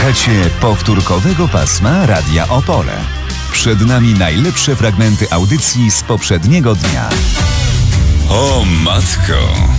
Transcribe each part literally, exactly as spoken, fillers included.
Słuchacie powtórkowego pasma Radia Opole. Przed nami najlepsze fragmenty audycji z poprzedniego dnia. O matko!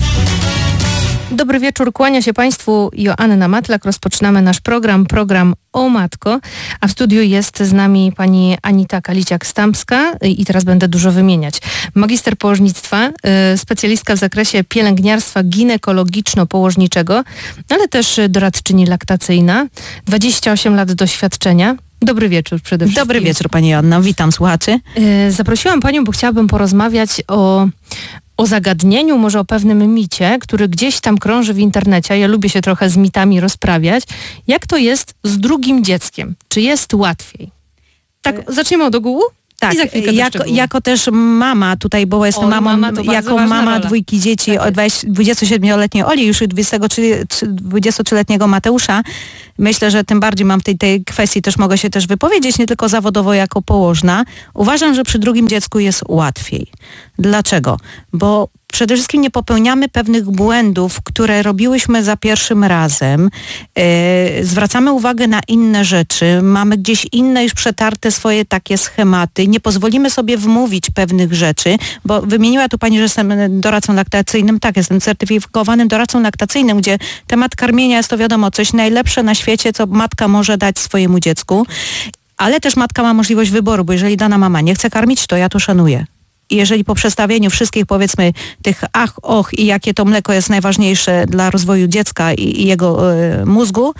Dobry wieczór, kłania się Państwu Joanna Matlak. Rozpoczynamy nasz program, program O Matko, a w studiu jest z nami pani Anita Kaliciak-Stępska i teraz będę dużo wymieniać. Magister położnictwa, specjalistka w zakresie pielęgniarstwa ginekologiczno-położniczego, ale też doradczyni laktacyjna, dwadzieścia osiem lat doświadczenia. Dobry wieczór przede wszystkim. Dobry wieczór pani Joanno, witam słuchaczy. Zaprosiłam panią, bo chciałabym porozmawiać o... o zagadnieniu, może o pewnym micie, który gdzieś tam krąży w internecie. Ja lubię się trochę z mitami rozprawiać. Jak to jest z drugim dzieckiem? Czy jest łatwiej? Tak, zaczniemy od ogółu? Tak, jako, jako też mama tutaj, bo jestem o, mamą, mama jako mama rola. dwójki dzieci, tak dwudziestosiedmioletniej Oli, już i dwudziestotrzyletniego Mateusza. Myślę, że tym bardziej mam w tej, tej kwestii też mogę się też wypowiedzieć, nie tylko zawodowo jako położna. Uważam, że przy drugim dziecku jest łatwiej. Dlaczego? Bo przede wszystkim nie popełniamy pewnych błędów, które robiłyśmy za pierwszym razem. Yy, zwracamy uwagę na inne rzeczy, mamy gdzieś inne już przetarte swoje takie schematy. Nie pozwolimy sobie wmówić pewnych rzeczy, bo wymieniła tu pani, że jestem doradcą laktacyjnym. Tak, jestem certyfikowanym doradcą laktacyjnym, gdzie temat karmienia jest to wiadomo coś najlepsze na świecie, co matka może dać swojemu dziecku. Ale też matka ma możliwość wyboru, bo jeżeli dana mama nie chce karmić, to ja to szanuję. I jeżeli po przestawieniu wszystkich, powiedzmy, tych ach, och i jakie to mleko jest najważniejsze dla rozwoju dziecka i, i jego y, mózgu,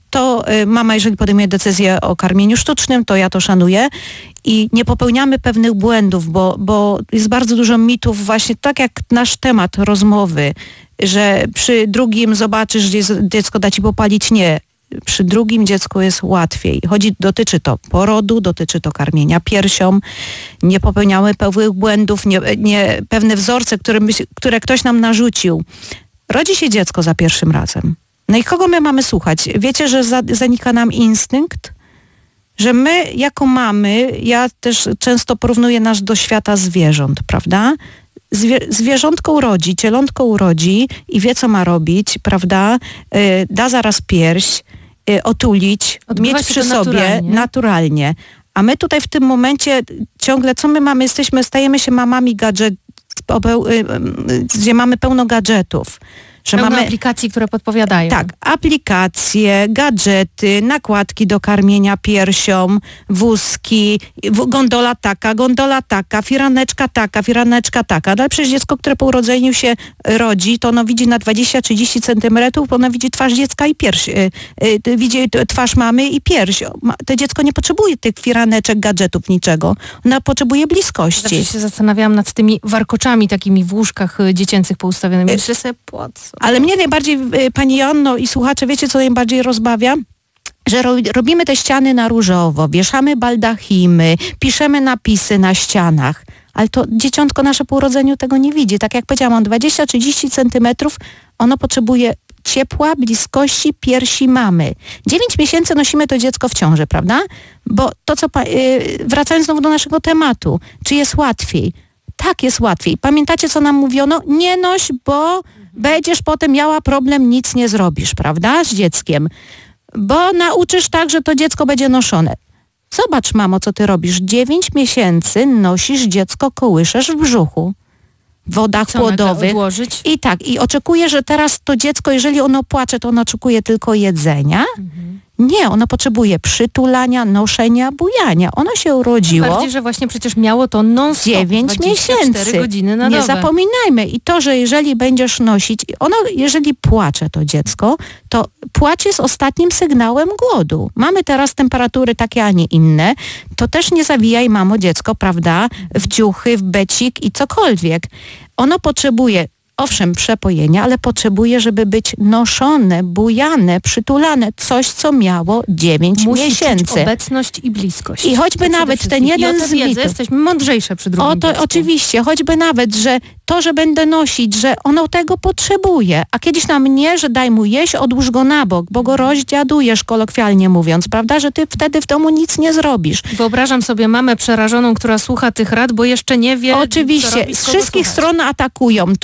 to y, mama, jeżeli podejmuje decyzję o karmieniu sztucznym, to ja to szanuję. I nie popełniamy pewnych błędów, bo, bo jest bardzo dużo mitów, właśnie tak jak nasz temat rozmowy, że przy drugim zobaczysz, gdzie dziecko da ci popalić, nie. Przy drugim dziecku jest łatwiej. Chodzi, dotyczy to porodu, dotyczy to karmienia piersią. Nie popełniamy pewnych błędów, nie, nie, pewne wzorce, które, my, które ktoś nam narzucił. Rodzi się dziecko za pierwszym razem. No i kogo my mamy słuchać? Wiecie, że za, zanika nam instynkt? Że my jako mamy, ja też często porównuję nas do świata zwierząt, prawda? Zwie, zwierzątko urodzi, cielątko urodzi i wie, co ma robić, prawda? Yy, da zaraz pierś, yy, otulić, Odbywa mieć przy sobie naturalnie. naturalnie. A my tutaj w tym momencie ciągle, co my mamy? Jesteśmy, stajemy się mamami gadżet, yy, yy, gdzie mamy pełno gadżetów. Że Pełno mamy aplikacji, które podpowiadają. Tak, aplikacje, gadżety, nakładki do karmienia piersią, wózki, gondola taka, gondola taka, firaneczka taka, firaneczka taka. Ale przecież dziecko, które po urodzeniu się rodzi, to ono widzi na dwadzieścia trzydzieści centymetrów, ono widzi twarz dziecka i pierś, yy, yy, widzi twarz mamy i pierś. To dziecko nie potrzebuje tych firaneczek, gadżetów, niczego. Ona potrzebuje bliskości. Zawsze się zastanawiałam nad tymi warkoczami takimi w łóżkach dziecięcych poustawionymi. Myślę sobie, po co? Ale mnie najbardziej, pani Joanno i słuchacze, wiecie, co najbardziej rozbawia? Że ro, robimy te ściany na różowo, wieszamy baldachimy, piszemy napisy na ścianach. Ale to dzieciątko nasze po urodzeniu tego nie widzi. Tak jak powiedziałam, on dwadzieścia trzydzieści centymetrów, ono potrzebuje ciepła, bliskości piersi mamy. dziewięć miesięcy nosimy to dziecko w ciąży, prawda? Bo to, co, yy, wracając znowu do naszego tematu, czy jest łatwiej? Tak, jest łatwiej. Pamiętacie, co nam mówiono? Nie noś, bo będziesz potem miała problem, nic nie zrobisz, prawda, z dzieckiem. Bo nauczysz tak, że to dziecko będzie noszone. Zobacz, mamo, co ty robisz. Dziewięć miesięcy nosisz dziecko, kołyszesz w brzuchu. W wodach co płodowych. Odłożyć? I tak, i oczekuję, że teraz to dziecko, jeżeli ono płacze, to ono oczekuje tylko jedzenia. Mhm. Nie, ono potrzebuje przytulania, noszenia, bujania. Ono się urodziło. Bardziej, że właśnie przecież miało to non-stop. dziewięć miesięcy. godziny na Nie dobę. zapominajmy. I to, że jeżeli będziesz nosić, ono, jeżeli płacze to dziecko, to płacz jest ostatnim sygnałem głodu. Mamy teraz temperatury takie, a nie inne. To też nie zawijaj, mamo, dziecko, prawda, w ciuchy, w becik i cokolwiek. Ono potrzebuje, owszem, przepojenia, ale potrzebuje, żeby być noszone, bujane, przytulane. Coś, co miało dziewięć Musi miesięcy. Czuć obecność i bliskość. I choćby nawet ten jeden z mitów. Jesteśmy mądrzejsze przy drugim O to dziecku. oczywiście, choćby nawet, że to, że będę nosić, że ono tego potrzebuje. A kiedyś na mnie, że daj mu jeść, odłóż go na bok, bo go rozdziadujesz, kolokwialnie mówiąc, prawda, że ty wtedy w domu nic nie zrobisz. Wyobrażam sobie mamę przerażoną, która słucha tych rad, bo jeszcze nie wie, Oczywiście, co robić, z wszystkich słuchać. stron atakują. Tutaj do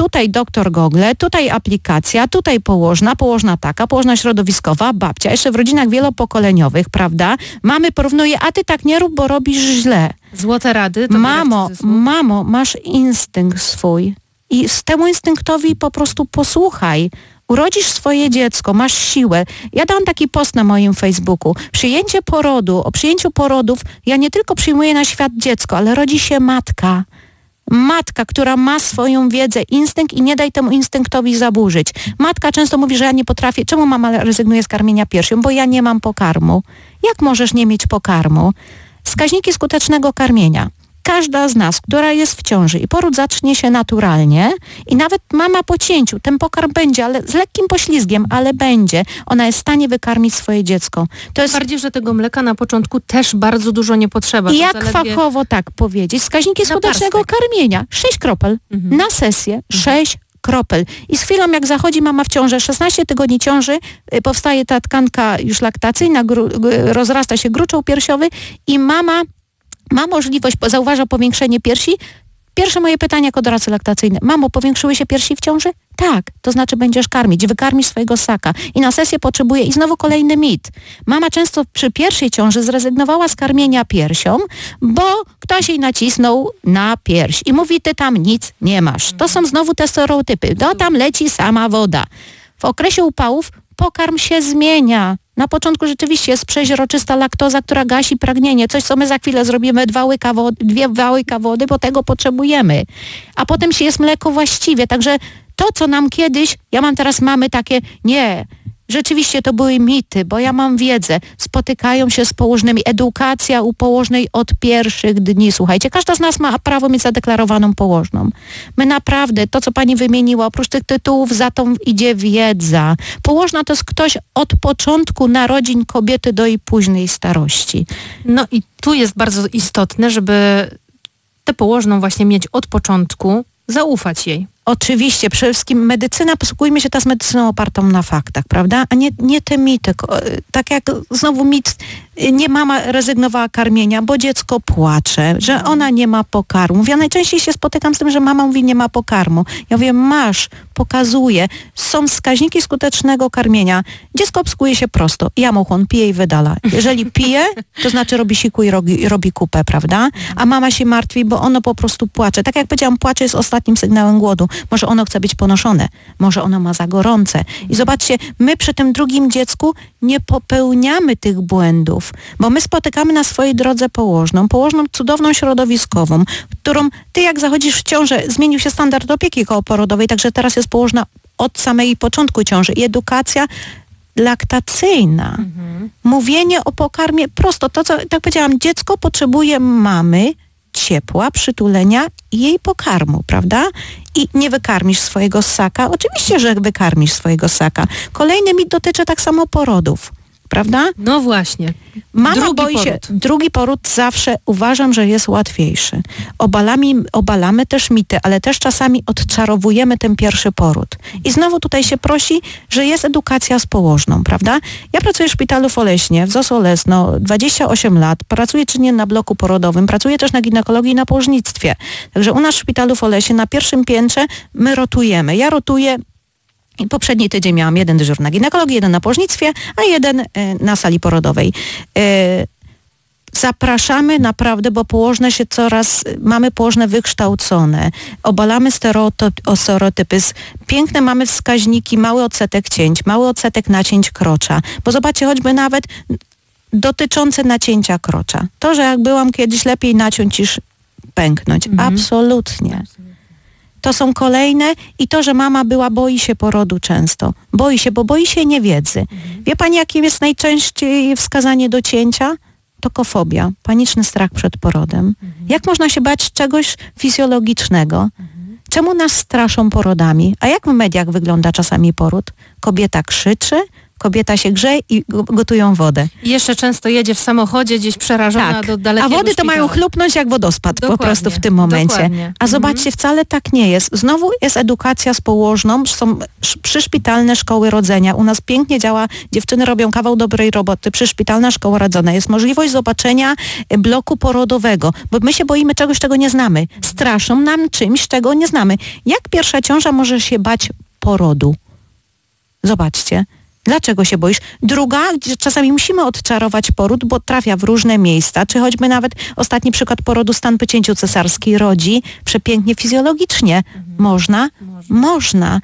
doktor Google, tutaj aplikacja, tutaj położna, położna taka, położna środowiskowa, babcia, jeszcze w rodzinach wielopokoleniowych, prawda? Mamy porównuje, a ty tak nie rób, bo robisz źle. Złote rady. To mamo, mamo, masz instynkt swój i z temu instynktowi po prostu posłuchaj. Urodzisz swoje dziecko, masz siłę. Ja dałam taki post na moim Facebooku. Przyjęcie porodu, o przyjęciu porodów ja nie tylko przyjmuję na świat dziecko, ale rodzi się matka. Matka, która ma swoją wiedzę, instynkt i nie daj temu instynktowi zaburzyć. Matka często mówi, że ja nie potrafię. Czemu mama rezygnuje z karmienia piersią? Bo ja nie mam pokarmu. Jak możesz nie mieć pokarmu? Wskaźniki skutecznego karmienia. Każda z nas, która jest w ciąży i poród zacznie się naturalnie i nawet mama po cięciu, ten pokarm będzie, ale z lekkim poślizgiem, ale będzie. Ona jest w stanie wykarmić swoje dziecko. To jest bardziej, że tego mleka na początku też bardzo dużo nie potrzeba. I jak zaledwie... fachowo tak powiedzieć? Wskaźniki skutecznego karmienia. sześć kropel mhm. na sesję. sześć kropel. I z chwilą jak zachodzi mama w ciążę, szesnaście tygodni ciąży, powstaje ta tkanka już laktacyjna, gru, rozrasta się gruczoł piersiowy i mama ma możliwość, zauważa powiększenie piersi. Pierwsze moje pytanie jako doradcy laktacyjny. Mamo, powiększyły się piersi w ciąży? Tak, to znaczy będziesz karmić, wykarmisz swojego ssaka. I na sesję potrzebuje, i znowu kolejny mit. Mama często przy pierwszej ciąży zrezygnowała z karmienia piersią, bo ktoś jej nacisnął na pierś i mówi, ty tam nic nie masz. To są znowu te stereotypy. No tam leci sama woda. W okresie upałów pokarm się zmienia. Na początku rzeczywiście jest przeźroczysta laktoza, która gasi pragnienie. Coś, co my za chwilę zrobimy, dwa łyka wody, dwie łyka wody, bo tego potrzebujemy. A potem się jest mleko właściwie. Także to, co nam kiedyś, ja mam teraz mamy takie, nie, rzeczywiście to były mity, bo ja mam wiedzę. Spotykają się z położnymi. Edukacja u położnej od pierwszych dni. Słuchajcie, każda z nas ma prawo mieć zadeklarowaną położną. My naprawdę, to co pani wymieniła, oprócz tych tytułów za tą idzie wiedza. Położna to jest ktoś od początku narodzin kobiety do jej późnej starości. No i tu jest bardzo istotne, żeby tę położną właśnie mieć od początku, zaufać jej. Oczywiście, przede wszystkim medycyna, posługujmy się teraz medycyną opartą na faktach, prawda? A nie, nie te mity. Tak jak znowu mit, nie mama rezygnowała karmienia, bo dziecko płacze, że ona nie ma pokarmu. Ja najczęściej się spotykam z tym, że mama mówi, nie ma pokarmu. Ja mówię, masz, pokazuję. Są wskaźniki skutecznego karmienia. Dziecko obskuje się prosto. Jamuchon pije i wydala. Jeżeli pije, to znaczy robi siku i robi, robi kupę, prawda? A mama się martwi, bo ono po prostu płacze. Tak jak powiedziałam, płacze jest ostatnim sygnałem głodu. Może ono chce być ponoszone, może ono ma za gorące. I zobaczcie, my przy tym drugim dziecku nie popełniamy tych błędów, bo my spotykamy na swojej drodze położną, położną cudowną środowiskową, którą ty jak zachodzisz w ciążę, zmienił się standard opieki kołoporodowej, także teraz jest położna od samego początku ciąży i edukacja laktacyjna. Mhm. Mówienie o pokarmie prosto, to co, tak powiedziałam, dziecko potrzebuje mamy, ciepła, przytulenia i jej pokarmu, prawda? I nie wykarmisz swojego ssaka. Oczywiście, że wykarmisz swojego ssaka. Kolejny mit dotyczy tak samo porodów, prawda? No właśnie. Mama drugi boi poród. się, drugi poród zawsze uważam, że jest łatwiejszy. Obalamy, obalamy też mity, ale też czasami odczarowujemy ten pierwszy poród. I znowu tutaj się prosi, że jest edukacja z położną, prawda? Ja pracuję w szpitalu w Oleśnie, w Z O S Olesno, dwadzieścia osiem lat, pracuję czynnie na bloku porodowym, pracuję też na ginekologii i na położnictwie. Także u nas w szpitalu w Oleśnie na pierwszym piętrze my rotujemy. Ja rotuję. I poprzedni tydzień miałam jeden dyżur na ginekologii, jeden na położnictwie, a jeden y, na sali porodowej. Y, zapraszamy naprawdę, bo położne się coraz, mamy położne wykształcone, obalamy stereotyp, stereotypy, piękne mamy wskaźniki, mały odsetek cięć, mały odsetek nacięć krocza, bo zobaczcie choćby nawet dotyczące nacięcia krocza. To, że jak byłam kiedyś, lepiej naciąć niż pęknąć. Mhm. Absolutnie. To są kolejne i to, że mama była, boi się porodu często. Boi się, bo boi się niewiedzy. Mhm. Wie pani, jakie jest najczęściej wskazanie do cięcia? To kofobia, paniczny strach przed porodem. Mhm. Jak można się bać czegoś fizjologicznego? Mhm. Czemu nas straszą porodami? A jak w mediach wygląda czasami poród? Kobieta krzyczy, Kobieta się grzeje i gotują wodę. I jeszcze często jedzie w samochodzie gdzieś przerażona tak. do dalekiego A wody to szpitala. Mają chlupnąć jak wodospad dokładnie, po prostu w tym momencie. Dokładnie. A zobaczcie, wcale tak nie jest. Znowu jest edukacja z położną, są przyszpitalne szkoły rodzenia. U nas pięknie działa, dziewczyny robią kawał dobrej roboty, przyszpitalna szkoła rodzenia. Jest możliwość zobaczenia bloku porodowego, bo my się boimy czegoś, czego nie znamy. Straszą nam czymś, czego nie znamy. Jak pierwsza ciąża może się bać porodu? Zobaczcie. Dlaczego się boisz? Druga, gdzie czasami musimy odczarować poród, bo trafia w różne miejsca, czy choćby nawet ostatni przykład porodu stan po cięciu cesarskiej rodzi przepięknie fizjologicznie. Mhm. Można? Można? Można.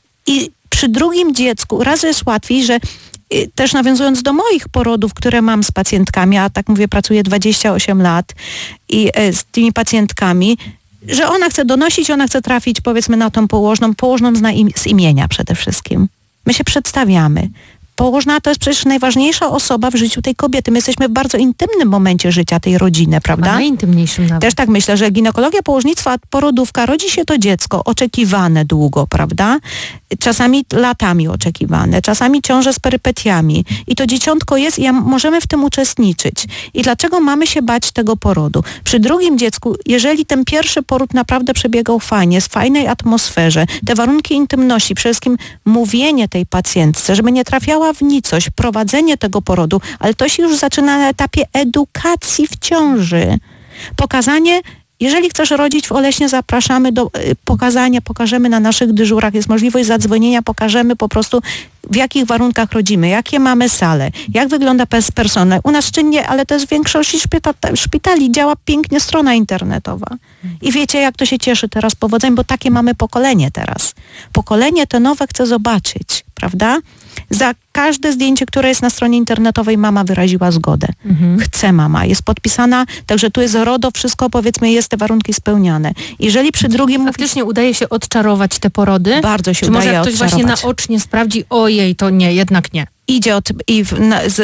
I przy drugim dziecku raz jest łatwiej, że y, też nawiązując do moich porodów, które mam z pacjentkami, a tak mówię, pracuję dwadzieścia osiem lat i y, z tymi pacjentkami, że ona chce donosić, ona chce trafić powiedzmy na tą położną, położną zna im, z imienia przede wszystkim. My się przedstawiamy. Położna to jest przecież najważniejsza osoba w życiu tej kobiety. My jesteśmy w bardzo intymnym momencie życia tej rodziny, prawda? Najintymniejszym nawet. Też tak myślę, że ginekologia, położnictwo, porodówka, rodzi się to dziecko oczekiwane długo, prawda? Czasami latami oczekiwane, czasami ciąże z perypetiami. I to dzieciątko jest i ja, możemy w tym uczestniczyć. I dlaczego mamy się bać tego porodu? Przy drugim dziecku, jeżeli ten pierwszy poród naprawdę przebiegał fajnie, w fajnej atmosferze, te warunki intymności, przede wszystkim mówienie tej pacjentce, żeby nie trafiała w nicość, prowadzenie tego porodu, ale to się już zaczyna na etapie edukacji w ciąży. Pokazanie, jeżeli chcesz rodzić w Oleśnie, zapraszamy do y, pokazania, pokażemy na naszych dyżurach, jest możliwość zadzwonienia, pokażemy po prostu w jakich warunkach rodzimy, jakie mamy sale, jak wygląda personel. U nas czynnie, ale to jest w większości szpitali, szpitali działa pięknie strona internetowa. I wiecie, jak to się cieszy teraz powodzeniem, bo takie mamy pokolenie teraz. Pokolenie to nowe chce zobaczyć, prawda? Za każde zdjęcie, które jest na stronie internetowej, mama wyraziła zgodę. Mhm. Chce mama, jest podpisana, także tu jest RODO, wszystko powiedzmy jest, te warunki spełniane. Jeżeli przy drugim... Faktycznie mówi... udaje się odczarować te porody? Bardzo się Czy udaje może ktoś odczarować. właśnie naocznie sprawdzi, ojej, to nie, jednak nie. Idzie od, i w, na, z,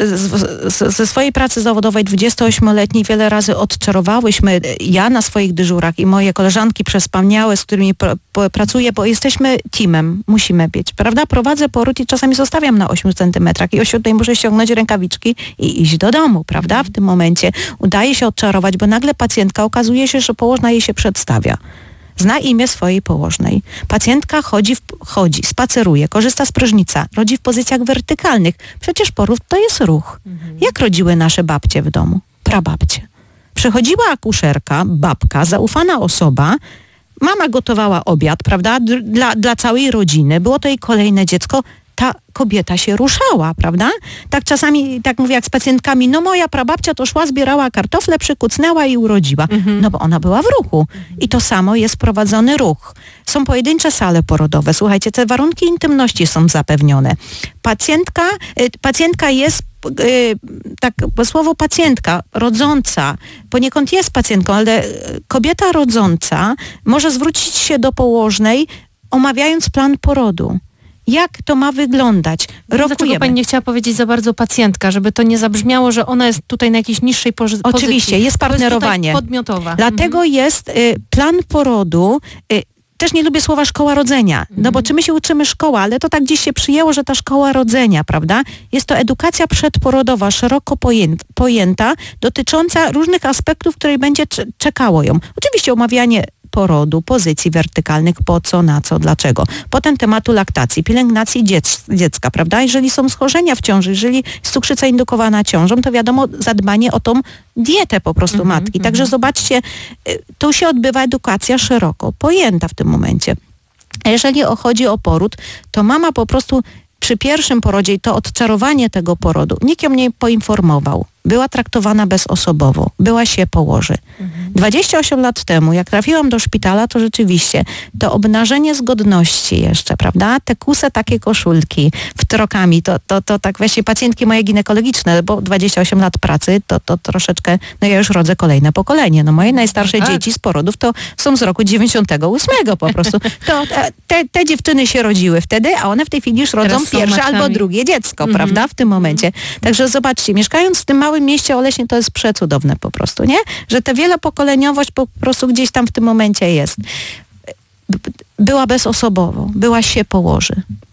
z, ze swojej pracy zawodowej dwudziestoośmioletniej wiele razy odczarowałyśmy, ja na swoich dyżurach i moje koleżanki przespaniałe, z którymi pr, p, pracuję, bo jesteśmy teamem, musimy być, prawda? Prowadzę poród i czasami zostawiam na ośmiu centymetrach i o siódmej muszę ściągnąć rękawiczki i iść do domu, prawda? W tym momencie udaje się odczarować, bo nagle pacjentka okazuje się, że położna jej się przedstawia. Zna imię swojej położnej. Pacjentka chodzi, w, chodzi, spaceruje, korzysta z prysznica, rodzi w pozycjach wertykalnych. Przecież poród to jest ruch. Mhm. Jak rodziły nasze babcie w domu? Prababcie. Przychodziła akuszerka, babka, zaufana osoba, mama gotowała obiad, prawda, dla, dla całej rodziny. Było to jej kolejne dziecko. Ta kobieta się ruszała, prawda? Tak czasami, tak mówię jak z pacjentkami, no moja prababcia to szła, zbierała kartofle, przykucnęła i urodziła. Mhm. No bo ona była w ruchu. I to samo jest prowadzony ruch. Są pojedyncze sale porodowe. Słuchajcie, te warunki intymności są zapewnione. Pacjentka, y, pacjentka jest y, tak, bo słowo pacjentka, rodząca, poniekąd jest pacjentką, ale kobieta rodząca może zwrócić się do położnej, omawiając plan porodu. Jak to ma wyglądać? Rokujemy. Dlaczego pani nie chciała powiedzieć za bardzo pacjentka, żeby to nie zabrzmiało, że ona jest tutaj na jakiejś niższej pozy- pozycji? Oczywiście, jest partnerowanie. Jest podmiotowa. Dlatego mhm. jest y, plan porodu. Y, też nie lubię słowa szkoła rodzenia, mhm. no bo czy my się uczymy szkoła, ale to tak gdzieś się przyjęło, że ta szkoła rodzenia, prawda? Jest to edukacja przedporodowa, szeroko pojęta, pojęta dotycząca różnych aspektów, które będzie c- czekało ją. Oczywiście omawianie porodu, pozycji wertykalnych, po co, na co, dlaczego. Potem tematu laktacji, pielęgnacji dziec- dziecka, prawda? Jeżeli są schorzenia w ciąży, jeżeli jest cukrzyca indukowana ciążą, to wiadomo zadbanie o tą dietę po prostu mm-hmm, matki. Także mm-hmm. zobaczcie, tu się odbywa edukacja szeroko pojęta w tym momencie. A jeżeli chodzi o poród, to mama po prostu przy pierwszym porodzie i to odczarowanie tego porodu, nikt ją nie poinformował. Była traktowana bezosobowo, była się położy. Mhm. dwadzieścia osiem lat temu, jak trafiłam do szpitala, to rzeczywiście to obnażenie zgodności jeszcze, prawda? Te kuse takie koszulki wtrokami, to, to, to tak właśnie pacjentki moje ginekologiczne, bo dwadzieścia osiem lat pracy, to, to troszeczkę, no ja już rodzę kolejne pokolenie. No moje najstarsze tak. dzieci z porodów to są z roku dziewięćdziesiątego ósmego po prostu. To te, te dziewczyny się rodziły wtedy, a one w tej chwili już rodzą pierwsze albo drugie dziecko, mhm. prawda? W tym momencie. Także zobaczcie, mieszkając w tym małym mieście Oleśnie, to jest przecudowne po prostu, nie? Że ta wielopokoleniowość po prostu gdzieś tam w tym momencie jest. Była bezosobowo, była się położy.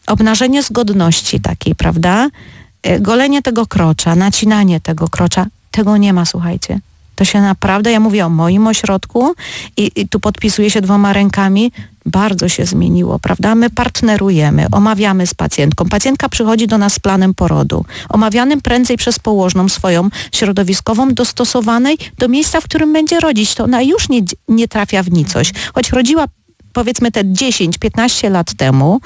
obnażenie zgodności takiej, prawda? Golenie tego krocza, nacinanie tego krocza, tego nie ma, słuchajcie. To się naprawdę, ja mówię o moim ośrodku i, i tu podpisuję się dwoma rękami, bardzo się zmieniło, prawda? My partnerujemy, omawiamy z pacjentką. Pacjentka przychodzi do nas z planem porodu, omawianym prędzej przez położną swoją środowiskową, dostosowanej do miejsca, w którym będzie rodzić. To ona już nie, nie trafia w nicość. Choć rodziła powiedzmy te dziesięć piętnaście lat temu,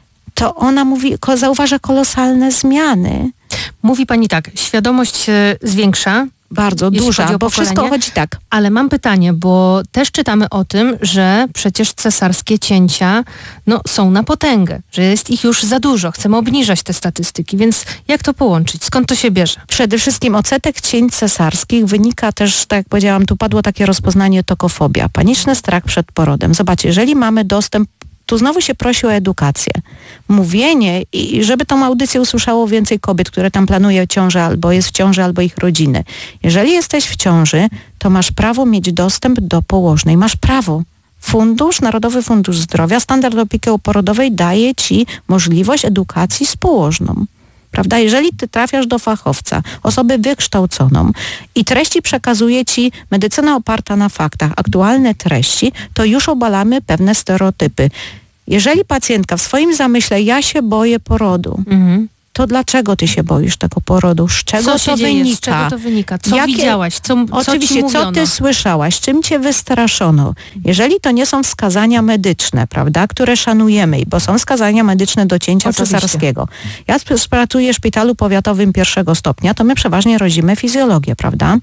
to ona mówi, zauważa kolosalne zmiany. Mówi pani tak, świadomość się zwiększa. Bardzo duża, bo wszystko chodzi tak. Ale mam pytanie, bo też czytamy o tym, że przecież cesarskie cięcia no, są na potęgę, że jest ich już za dużo. Chcemy obniżać te statystyki, więc jak to połączyć? Skąd to się bierze? Przede wszystkim odsetek cięć cesarskich wynika też, tak jak powiedziałam, tu padło takie rozpoznanie tokofobia, paniczny strach przed porodem. Zobaczcie, jeżeli mamy dostęp, tu znowu się prosi o edukację. Mówienie i żeby tą audycję usłyszało więcej kobiet, które tam planuje ciążę albo jest w ciąży, albo ich rodziny. Jeżeli jesteś w ciąży, to masz prawo mieć dostęp do położnej. Masz prawo. Fundusz, Narodowy Fundusz Zdrowia, standard opieki porodowej daje ci możliwość edukacji z położną. Prawda? Jeżeli ty trafiasz do fachowca, osobę wykształconą i treści przekazuje ci medycyna oparta na faktach, aktualne treści, to już obalamy pewne stereotypy. Jeżeli pacjentka w swoim zamyśle, ja się boję porodu, mhm. to dlaczego ty się boisz tego porodu? Z czego co się to dzieje? wynika? Z czego to wynika? Co Jakie... widziałaś? Co, Oczywiście, co, co ty słyszałaś? Czym cię wystraszono? Jeżeli to nie są wskazania medyczne, prawda, które szanujemy, bo są wskazania medyczne do cięcia Oczywiście. cesarskiego. Ja pracuję w szpitalu powiatowym pierwszego stopnia, to my przeważnie rodzimy fizjologię, prawda?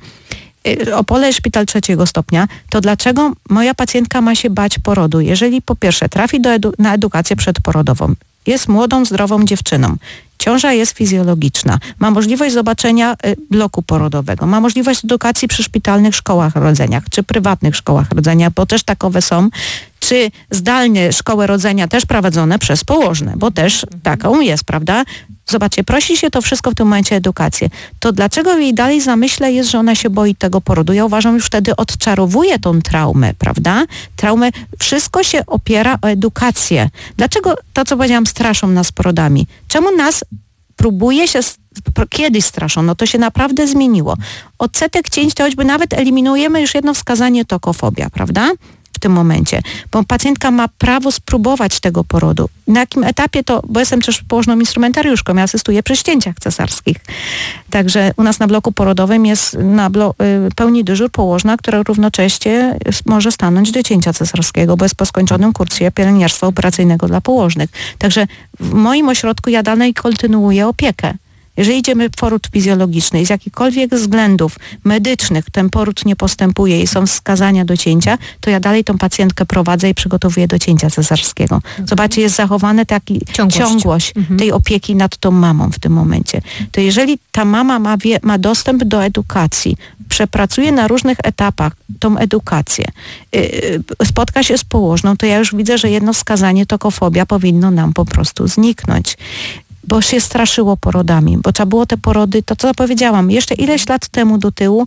Opole szpital trzeciego stopnia, to dlaczego moja pacjentka ma się bać porodu? Jeżeli po pierwsze trafi do edu- na edukację przedporodową, jest młodą, zdrową dziewczyną, ciąża jest fizjologiczna, ma możliwość zobaczenia y, bloku porodowego, ma możliwość edukacji przy szpitalnych szkołach rodzeniach, czy prywatnych szkołach rodzenia, bo też takowe są, czy zdalnie szkoły rodzenia też prowadzone przez położne, bo też taką jest, prawda? Zobaczcie, prosi się to wszystko w tym momencie edukację. To dlaczego jej dalej zamyśle jest, że ona się boi tego porodu? Ja uważam, już wtedy odczarowuje tą traumę, prawda? Traumę, wszystko się opiera o edukację. Dlaczego to, co powiedziałam, straszą nas porodami? Czemu nas próbuje się, kiedyś straszono, to się naprawdę zmieniło. Odsetek cięć to choćby nawet eliminujemy już jedno wskazanie tokofobia, prawda? W tym momencie, bo pacjentka ma prawo spróbować tego porodu. Na jakim etapie to, bo jestem też położną instrumentariuszką, ja asystuję przy ścięciach cesarskich. Także u nas na bloku porodowym jest na blo, y, pełni dyżur położna, która równocześnie może stanąć do cięcia cesarskiego, bo jest po skończonym kursie pielęgniarstwa operacyjnego dla położnych. Także w moim ośrodku ja dalej kontynuuję opiekę. Jeżeli idziemy w poród fizjologiczny i z jakichkolwiek względów medycznych ten poród nie postępuje i są wskazania do cięcia, to ja dalej tą pacjentkę prowadzę i przygotowuję do cięcia cesarskiego. Mhm. Zobaczcie, jest zachowana taka ciągłość, ciągłość mhm. tej opieki nad tą mamą w tym momencie. To jeżeli ta mama ma, wie, ma dostęp do edukacji, przepracuje na różnych etapach tą edukację, yy, spotka się z położną, to ja już widzę, że jedno wskazanie tokofobia powinno nam po prostu zniknąć. Bo się straszyło porodami, bo trzeba było te porody, to co powiedziałam, jeszcze ileś lat temu do tyłu,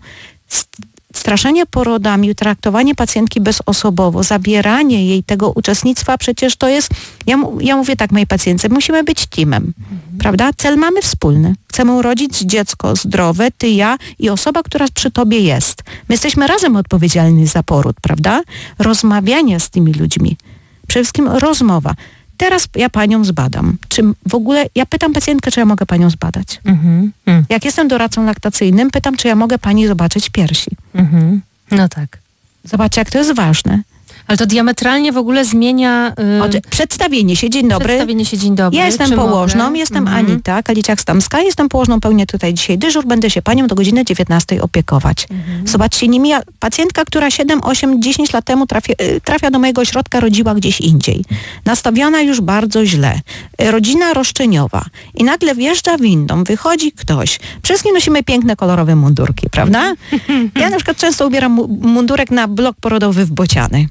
straszenie porodami, traktowanie pacjentki bezosobowo, zabieranie jej tego uczestnictwa, przecież to jest, ja, ja mówię tak mojej pacjentce, musimy być teamem, mhm. prawda? Cel mamy wspólny. Chcemy urodzić dziecko zdrowe, ty, ja i osoba, która przy tobie jest. My jesteśmy razem odpowiedzialni za poród, prawda? Rozmawianie z tymi ludźmi. Przede wszystkim rozmowa. Teraz ja panią zbadam. Czy w ogóle, ja pytam pacjentkę, czy ja mogę panią zbadać. Mm-hmm. Mm. Jak jestem doradcą laktacyjnym, pytam, czy ja mogę pani zobaczyć piersi. Mm-hmm. No tak. Zobaczcie, jak to jest ważne. Ale to diametralnie w ogóle zmienia... Yy... Od, przedstawienie się, dzień dobry. Przedstawienie się, dzień dobry. Ja jestem Czy położną, mogę? jestem mm-hmm. Anita Kaliciak-Stamska, jestem położną, pełnię tutaj dzisiaj dyżur, będę się panią do godziny dziewiętnastej opiekować. Mm-hmm. Zobaczcie, nie mija, pacjentka, która siedem, osiem, dziesięć lat temu trafia, trafia do mojego ośrodka, rodziła gdzieś indziej. Nastawiona już bardzo źle. Rodzina roszczeniowa. I nagle wjeżdża windą, wychodzi ktoś. Wszystkim nosimy piękne, kolorowe mundurki, prawda? Ja na przykład często ubieram mundurek na blok porodowy w Bociany.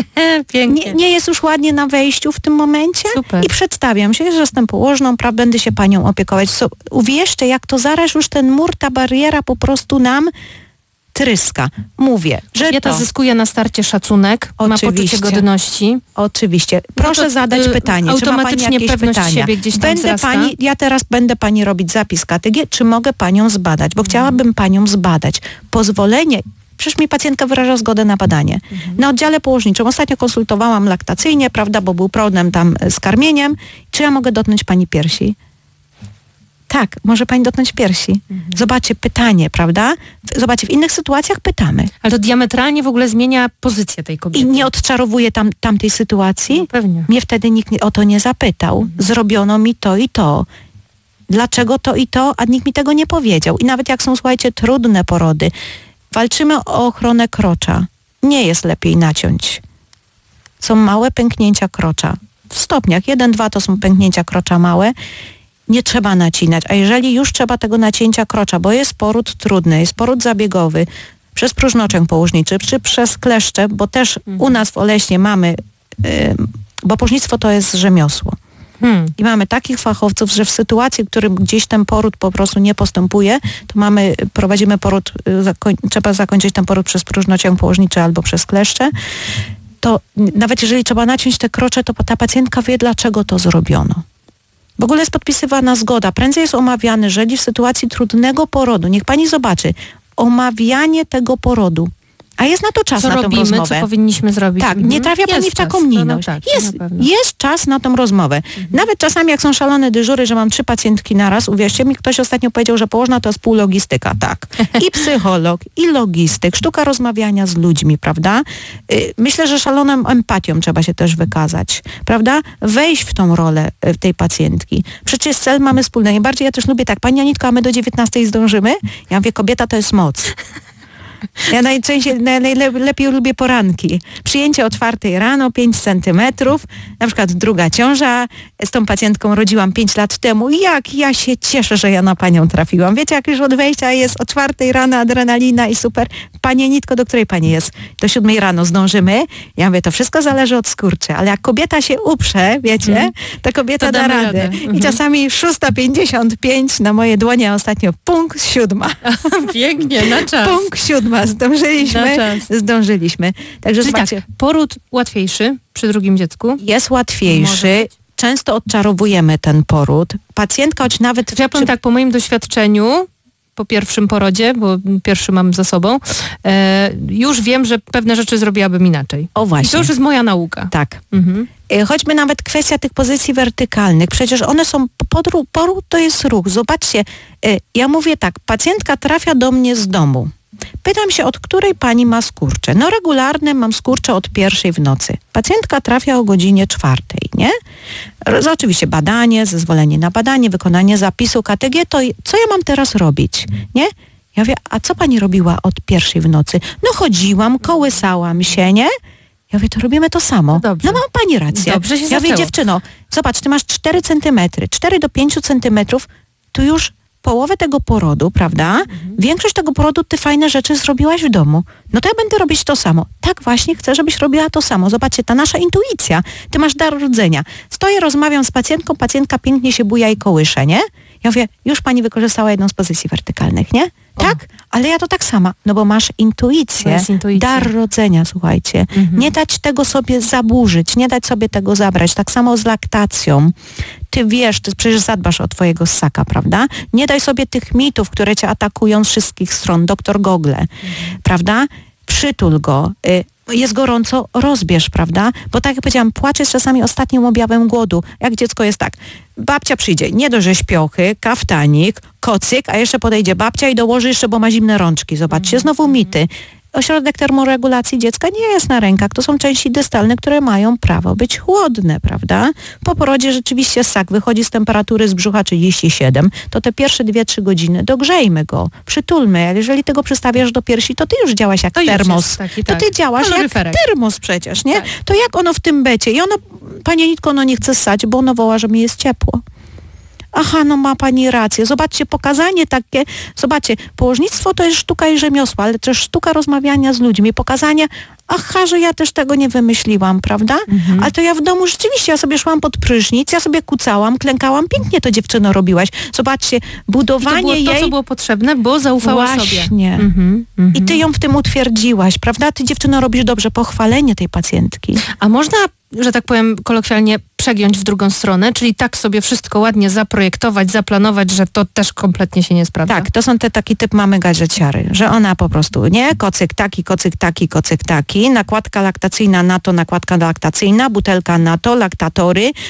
Nie, nie jest już ładnie na wejściu w tym momencie. Super. I przedstawiam się, że jestem położną, pra, będę się panią opiekować. So, uwierzcie, jak to zaraz już ten mur, ta bariera po prostu nam tryska. Mówię, że kobieta to... zyskuje na starcie szacunek, Oczywiście. ma poczucie godności. Oczywiście. Proszę no to, zadać y, pytanie. Czy ma pani jakieś pewność pytania? siebie gdzieś tam będę wzrasta? pani, ja teraz będę pani robić zapis K T G, czy mogę panią zbadać? Bo mhm. chciałabym panią zbadać. Pozwolenie... Przecież mi pacjentka wyraża zgodę na badanie. Mhm. Na oddziale położniczym ostatnio konsultowałam laktacyjnie, prawda, bo był problem tam z karmieniem. Czy ja mogę dotknąć pani piersi? Tak, może pani dotknąć piersi. Mhm. Zobaczcie, pytanie, prawda? Zobaczcie, w innych sytuacjach pytamy. Ale to diametralnie w ogóle zmienia pozycję tej kobiety. I nie odczarowuje tam, tamtej sytuacji? No, pewnie. Mnie wtedy nikt o to nie zapytał. Mhm. Zrobiono mi to i to. Dlaczego to i to? A nikt mi tego nie powiedział. I nawet jak są, słuchajcie, trudne porody, walczymy o ochronę krocza. Nie jest lepiej naciąć. Są małe pęknięcia krocza. W stopniach. Jeden, dwa to są pęknięcia krocza małe. Nie trzeba nacinać. A jeżeli już trzeba tego nacięcia krocza, bo jest poród trudny, jest poród zabiegowy, przez próżnoczek położniczy, czy przez kleszcze, bo też mhm. u nas w Oleśnie mamy, yy, bo położnictwo to jest rzemiosło. Hmm. I mamy takich fachowców, że w sytuacji, w którym gdzieś ten poród po prostu nie postępuje, to mamy, prowadzimy poród, zakoń, trzeba zakończyć ten poród przez próżnociąg położniczy albo przez kleszcze, to nawet jeżeli trzeba naciąć te krocze, to ta pacjentka wie, dlaczego to zrobiono. W ogóle jest podpisywana zgoda. Prędzej jest omawiany, jeżeli w sytuacji trudnego porodu, niech pani zobaczy, omawianie tego porodu. A jest na to czas, co na robimy, tą rozmowę. Co powinniśmy zrobić. Tak, nie trafia jest pani w taką czas. minność. No, no tak, jest, jest czas na tą rozmowę. Mhm. Nawet czasami, jak są szalone dyżury, że mam trzy pacjentki naraz, uwierzcie mi, ktoś ostatnio powiedział, że położna to jest pół logistyka. Tak. I psycholog, i logistyk, sztuka rozmawiania z ludźmi, prawda? Myślę, że szaloną empatią trzeba się też wykazać, prawda? Wejść w tą rolę tej pacjentki. Przecież cel mamy wspólny. Najbardziej ja też lubię tak, pani Anitko, a my do dziewiętnastej zdążymy? Ja mówię, kobieta to jest moc. Ja najczęściej, najlepiej lubię poranki. Przyjęcie o czwartej rano, pięć centymetrów, na przykład druga ciąża. Z tą pacjentką rodziłam pięć lat temu. Jak ja się cieszę, że ja na panią trafiłam. Wiecie, jak już od wejścia jest o czwartej rano adrenalina i super. Pani Nitko, do której pani jest? Do siódmej rano zdążymy? Ja mówię, to wszystko zależy od skurczy, ale jak kobieta się uprze, wiecie, mm. to kobieta to da radę. radę. Mm-hmm. I czasami szósta pięćdziesiąt pięć na moje dłonie, ostatnio punkt siódma. Pięknie, na czas. Punkt siódma. Zdążyliśmy, zdążyliśmy. Także Czyli tak, poród łatwiejszy przy drugim dziecku? Jest łatwiejszy. Często odczarowujemy ten poród. Pacjentka, choć nawet... Ja powiem czy... tak, po moim doświadczeniu, po pierwszym porodzie, bo pierwszy mam za sobą, e, już wiem, że pewne rzeczy zrobiłabym inaczej. O właśnie. I to już jest moja nauka. Tak. Mhm. Choćby nawet kwestia tych pozycji wertykalnych. Przecież one są, poród, poród to jest ruch. Zobaczcie, ja mówię tak, pacjentka trafia do mnie z domu. Pytam się, od której pani ma skurcze. No regularne mam skurcze od pierwszej w nocy. Pacjentka trafia o godzinie czwartej, nie? Oczywiście badanie, zezwolenie na badanie, wykonanie zapisu K T G, to co ja mam teraz robić, nie? Ja mówię, a co pani robiła od pierwszej w nocy? No chodziłam, kołysałam się, nie? Ja mówię, to robimy to samo. No, no mam pani rację. Dobrze się ja mówię, dziewczyno, zobacz, ty masz cztery centymetry, cztery do pięciu centymetrów, tu już połowę tego porodu, prawda? Mhm. Większość tego porodu ty fajne rzeczy zrobiłaś w domu. No to ja będę robić to samo. Tak właśnie chcę, żebyś robiła to samo. Zobaczcie, ta nasza intuicja. Ty masz dar rodzenia. Stoję, rozmawiam z pacjentką, pacjentka pięknie się buja i kołysze, nie? Ja mówię, już pani wykorzystała jedną z pozycji wertykalnych, nie? O. Tak? Ale ja to tak sama. No bo masz intuicję, intuicja. Dar rodzenia, słuchajcie. Mhm. Nie dać tego sobie zaburzyć, nie dać sobie tego zabrać. Tak samo z laktacją. Ty wiesz, ty przecież zadbasz o twojego ssaka, prawda? Nie daj sobie tych mitów, które cię atakują z wszystkich stron. Doktor Google, mhm. prawda? Przytul go. Y Jest gorąco, rozbierz, prawda? Bo tak jak powiedziałam, płacz jest czasami ostatnim objawem głodu. Jak dziecko jest tak, babcia przyjdzie, nie dość, że śpiochy, kaftanik, kocyk, a jeszcze podejdzie babcia i dołoży jeszcze, bo ma zimne rączki. Zobaczcie, znowu mity. Ośrodek termoregulacji dziecka nie jest na rękach. To są części dystalne, które mają prawo być chłodne, prawda? Po porodzie rzeczywiście ssak wychodzi z temperatury z brzucha trzydzieści siedem. To te pierwsze dwie trzy godziny dogrzejmy go, przytulmy. Ale jeżeli tego przystawiasz do piersi, to ty już działasz jak to termos. Taki, to tak. ty działasz Kaloryferek. jak termos przecież, nie? Tak. To jak ono w tym becie? I ono, panie Nitko, ono nie chce ssać, bo ono woła, że mi jest ciepło. aha, no ma pani rację. Zobaczcie, pokazanie takie, zobaczcie, położnictwo to jest sztuka i rzemiosło, ale też sztuka rozmawiania z ludźmi, pokazanie, aha, że ja też tego nie wymyśliłam, prawda? Mhm. Ale to ja w domu rzeczywiście, ja sobie szłam pod prysznic, ja sobie kucałam, klękałam, pięknie to dziewczyno robiłaś. Zobaczcie, budowanie I to było to, jej... co było potrzebne, bo zaufała Właśnie. sobie. Właśnie. Mhm, I ty ją w tym utwierdziłaś, prawda? Ty, dziewczyno, robisz dobrze, pochwalenie tej pacjentki. A można, że tak powiem kolokwialnie, przegiąć w drugą stronę, czyli tak sobie wszystko ładnie zaprojektować, zaplanować, że to też kompletnie się nie sprawdza. Tak, to są te taki typ mamy gadżeciary, że ona po prostu, nie, kocyk taki, kocyk taki, kocyk taki, nakładka laktacyjna na to, nakładka laktacyjna, butelka na to, laktatory, yy,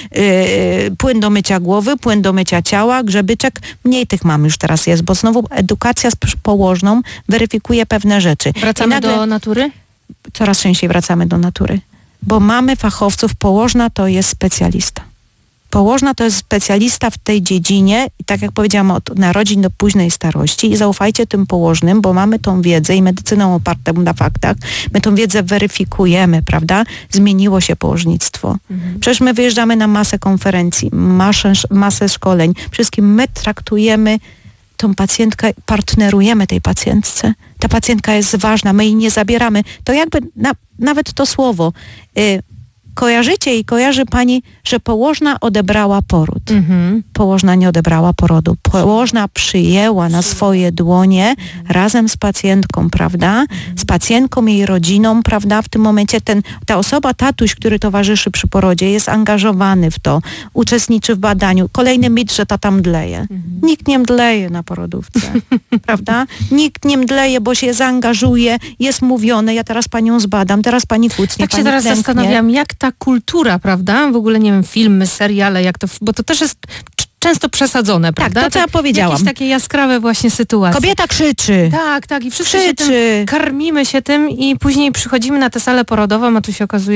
płyn do mycia głowy, płyn do mycia ciała, grzebyczek, mniej tych mam już teraz jest, bo znowu edukacja z położną weryfikuje pewne rzeczy. Wracamy nagle do natury? Coraz częściej wracamy do natury. Bo mamy fachowców, położna to jest specjalista. Położna to jest specjalista w tej dziedzinie i tak jak powiedziałam, od narodzin do późnej starości i zaufajcie tym położnym, bo mamy tą wiedzę i medycyną opartą na faktach. My tą wiedzę weryfikujemy, prawda? Zmieniło się położnictwo. Mhm. Przecież my wyjeżdżamy na masę konferencji, masę, masę szkoleń. Wszystkim my traktujemy tą pacjentkę, partnerujemy tej pacjentce. Ta pacjentka jest ważna, my jej nie zabieramy. To jakby na, nawet to słowo. Y, kojarzycie i kojarzy pani, że położna odebrała poród. Mm-hmm. Położna nie odebrała porodu. Położna przyjęła na swoje dłonie mm-hmm. razem z pacjentką, prawda? Mm-hmm. Z pacjentką i jej rodziną, prawda? W tym momencie ten, ta osoba, tatuś, który towarzyszy przy porodzie, jest angażowany w to, uczestniczy w badaniu. Kolejny mit, że tata mdleje. Mm-hmm. Nikt nie mdleje na porodówce, prawda? Nikt nie mdleje, bo się zaangażuje, jest mówione, ja teraz panią zbadam, teraz pani kucnie, tak pani się teraz klęknie. Zastanawiam, jak ta kultura, prawda? W ogóle, nie wiem, filmy, seriale, jak to, bo to też jest często przesadzone, prawda? Tak, to co ja powiedziałam. Jakieś takie jaskrawe właśnie sytuacje. Kobieta krzyczy. Tak, tak. I wszyscy krzyczy. się tym, karmimy się tym i później przychodzimy na tę salę porodową, a tu się okazuje,